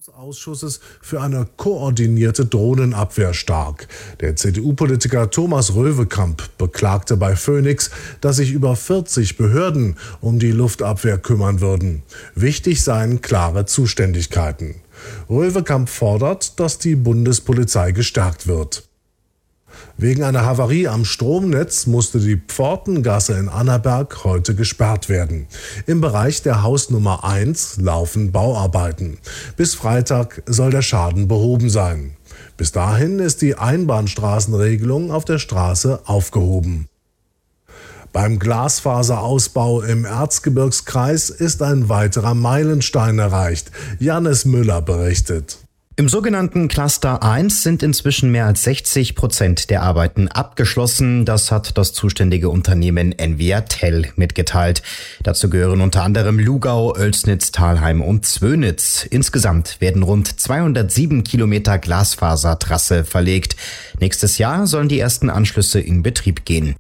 Ausschusses für eine koordinierte Drohnenabwehr stark. Der CDU-Politiker Thomas Röwekamp beklagte bei Phoenix, dass sich über 40 Behörden um die Luftabwehr kümmern würden. Wichtig seien klare Zuständigkeiten. Röwekamp fordert, dass die Bundespolizei gestärkt wird. Wegen einer Havarie am Stromnetz musste die Pfortengasse in Annaberg heute gesperrt werden. Im Bereich der Hausnummer 1 laufen Bauarbeiten. Bis Freitag soll der Schaden behoben sein. Bis dahin ist die Einbahnstraßenregelung auf der Straße aufgehoben. Beim Glasfaserausbau im Erzgebirgskreis ist ein weiterer Meilenstein erreicht. Jannis Müller berichtet. Im sogenannten Cluster 1 sind inzwischen mehr als 60% der Arbeiten abgeschlossen. Das hat das zuständige Unternehmen NWRTEL mitgeteilt. Dazu gehören unter anderem Lugau, Oelsnitz, Thalheim und Zwönitz. Insgesamt werden rund 207 Kilometer Glasfasertrasse verlegt. Nächstes Jahr sollen die ersten Anschlüsse in Betrieb gehen.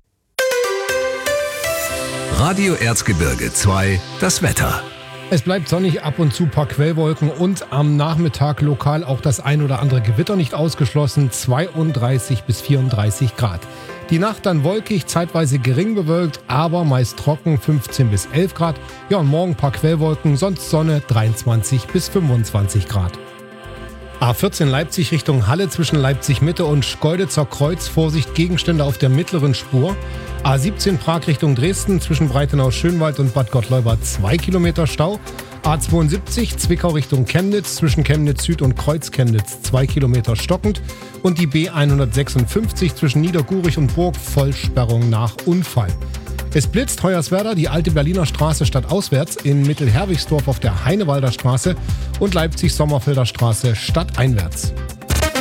Radio Erzgebirge 2, das Wetter. Es bleibt sonnig, ab und zu ein paar Quellwolken und am Nachmittag lokal auch das ein oder andere Gewitter nicht ausgeschlossen, 32 bis 34 Grad. Die Nacht dann wolkig, zeitweise gering bewölkt, aber meist trocken, 15 bis 11 Grad. Ja, und morgen ein paar Quellwolken, sonst Sonne, 23 bis 25 Grad. A14 Leipzig Richtung Halle zwischen Leipzig-Mitte und Schkeuditzer Kreuz. Vorsicht, Gegenstände auf der mittleren Spur. A17 Prag Richtung Dresden zwischen Breitenau-Schönwald und Bad Gottleubert 2 Kilometer Stau. A72 Zwickau Richtung Chemnitz zwischen Chemnitz Süd und Kreuz-Chemnitz 2 Kilometer stockend. Und die B156 zwischen Niedergurich und Burg Vollsperrung nach Unfall. Es blitzt Hoyerswerda, die alte Berliner Straße stadtauswärts, in Mittelherwigsdorf auf der Heinewalder Straße und Leipzig-Sommerfelder Straße stadteinwärts.